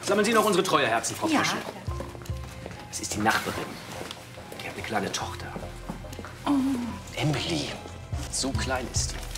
Sammeln Sie noch unsere Treueherzen, Frau Ja. Fischer. Das ist die Nachbarin. Die hat eine kleine Tochter. Oh. Emily. So klein ist die.